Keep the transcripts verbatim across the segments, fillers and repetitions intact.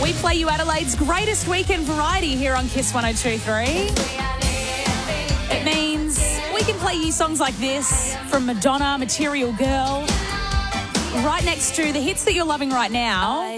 We play you Adelaide's greatest weekend variety here on Kiss one oh two three. It means we can play you songs like this from Madonna, Material Girl, right next to the hits that you're loving right now.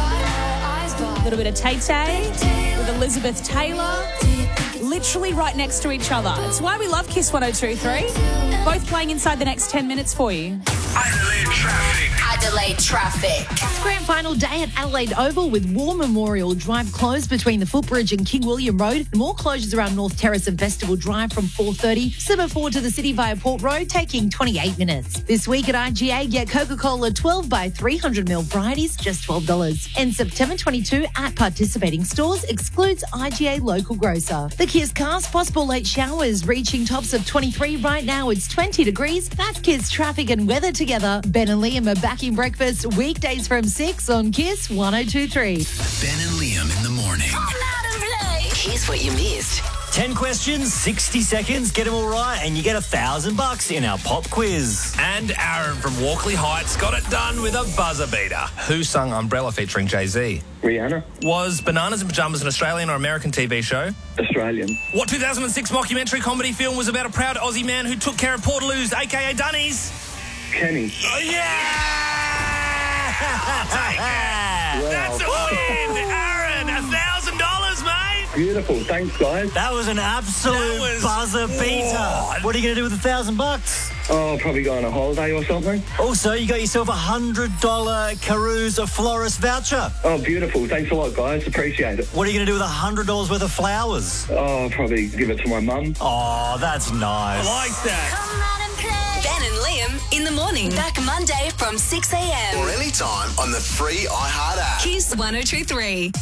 A little bit of Tay-Tay with Elizabeth Taylor, literally right next to each other. It's why we love Kiss one oh two three. Both playing inside the next ten minutes for you. Adelaide traffic. Adelaide traffic. It's grand final day at Adelaide Oval with War Memorial Drive closed between the Footbridge and King William Road. More closures around North Terrace and Festival Drive from four thirty. Simmer forward to the city via Port Road, taking twenty-eight minutes. This week at I G A, get Coca-Cola twelve by three hundred milliliter varieties, just twelve dollars. And September twenty-second at participating stores excludes I G A local grocer. The Kiss cast, possible late showers reaching tops of twenty-three. Right now it's twenty degrees. That's Kiss traffic and weather together. Ben and Liam are back in breakfast weekdays from six on Kiss one oh two three. Ben and Liam in the morning. Here's what you missed. ten questions, sixty seconds, get them all right, and you get a thousand bucks in our pop quiz. And Aaron from Walkley Heights got it done with a buzzer beater. Who sung Umbrella featuring Jay-Z? Rihanna. Was Bananas in Pyjamas an Australian or American T V show? Australian. What two thousand six mockumentary comedy film was about a proud Aussie man who took care of Portaloos, a k a. Dunnies? Kenny. Oh, yeah! Take it! Wow. That's a win! Aaron, a thousand dollars, mate! Beautiful. Thanks, guys. That was an absolute That was- buzzer beater. Whoa. What are you going to do with a thousand bucks? Oh, probably go on a holiday or something. Also, you got yourself a hundred dollar Caruso Florist voucher. Oh, beautiful. Thanks a lot, guys. Appreciate it. What are you going to do with a hundred dollars worth of flowers? Oh, I'll probably give it to my mum. Oh, that's nice. I like that. Ben and Liam in the morning. Back Monday from six a.m. Or anytime on the free iHeart app. Kiss one oh two three.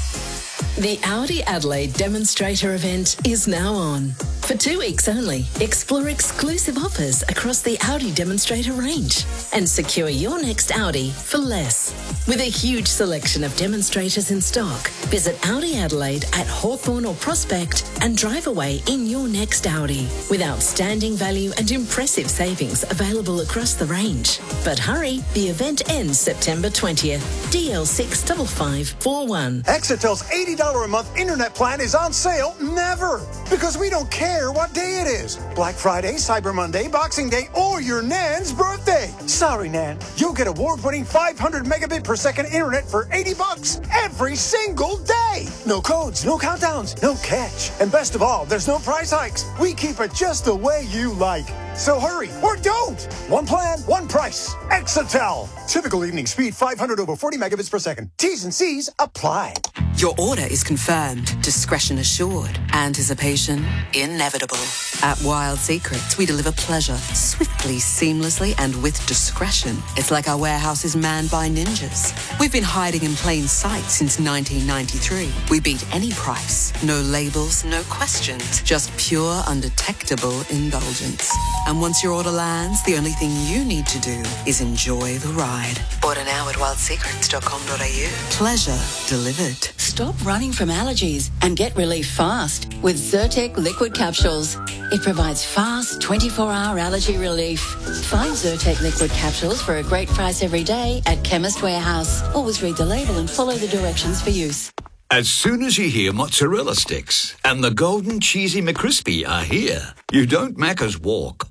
The Audi Adelaide demonstrator event is now on. For two weeks only, explore exclusive offers across the Audi demonstrator range and secure your next Audi for less. With a huge selection of demonstrators in stock, visit Audi Adelaide at Hawthorn or Prospect and drive away in your next Audi with outstanding value and impressive savings available across the range. But hurry, the event ends September twentieth. D L six five five four one. Exitel's eighty dollars a month internet plan is on sale never, because we don't care what day it is. Black Friday, Cyber Monday, Boxing Day, or your Nan's birthday. Sorry, Nan. You'll get award-winning five hundred megabit per second internet for eighty bucks every single day. No codes, no countdowns, no catch. And best of all, there's no price hikes. We keep it just the way you like. So hurry, or don't. One plan, one price. Exitel. Typical evening speed, five hundred over forty megabits per second. T's and C's apply. Your order is confirmed, discretion assured, anticipation inevitable. At Wild Secrets, we deliver pleasure swiftly, seamlessly, and with discretion. It's like our warehouse is manned by ninjas. We've been hiding in plain sight since nineteen ninety-three. We beat any price. No labels, no questions, just pure, undetectable indulgence. And once your order lands, the only thing you need to do is enjoy the ride. Order now at wild secrets dot com dot a u. Pleasure delivered. Stop running from allergies and get relief fast with Zyrtec liquid capsules. It provides fast twenty-four hour allergy relief. Find Zyrtec liquid capsules for a great price every day at Chemist Warehouse. Always read the label and follow the directions for use. As soon as you hear mozzarella sticks and the golden cheesy McCrispy are here, you don't Macca's walk,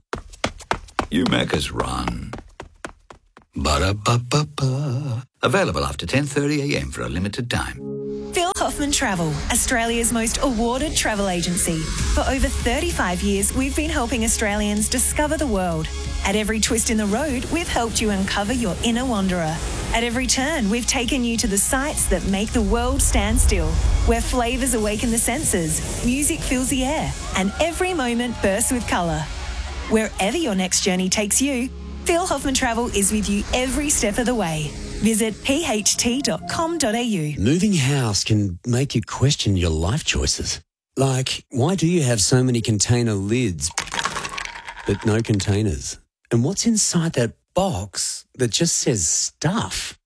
you Macca's run. Ba-da-ba-ba-ba. Available after ten thirty a m for a limited time. Phil Hoffman Travel, Australia's most awarded travel agency. For over thirty-five years, we've been helping Australians discover the world. At every twist in the road, we've helped you uncover your inner wanderer. At every turn, we've taken you to the sights that make the world stand still, where flavours awaken the senses, music fills the air, and every moment bursts with colour. Wherever your next journey takes you, Phil Hoffman Travel is with you every step of the way. Visit p h t dot com dot a u. Moving house can make you question your life choices. Like, why do you have so many container lids, but no containers? And what's inside that box that just says stuff?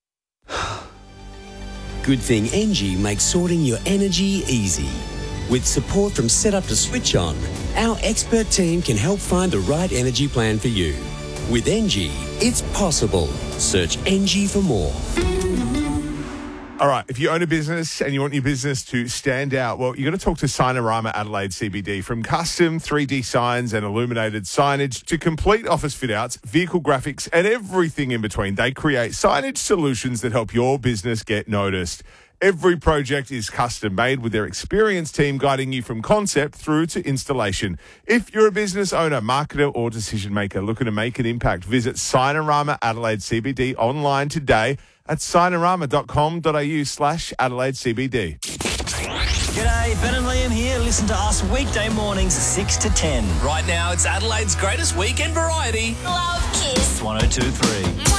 Good thing Engie makes sorting your energy easy. With support from Setup to Switch On, our expert team can help find the right energy plan for you. With Engie, it's possible. Search Engie for more. All right, if you own a business and you want your business to stand out, well, you've got to talk to Signarama Adelaide C B D. From custom three D signs and illuminated signage to complete office fit-outs, vehicle graphics, and everything in between, they create signage solutions that help your business get noticed. Every project is custom made with their experienced team guiding you from concept through to installation. If you're a business owner, marketer, or decision maker looking to make an impact, visit Signarama Adelaide C B D online today at signarama.com.au slash Adelaide CBD. G'day, Ben and Liam here. Listen to us weekday mornings six to ten. Right now, it's Adelaide's greatest weekend variety. Love Kiss. one oh two three.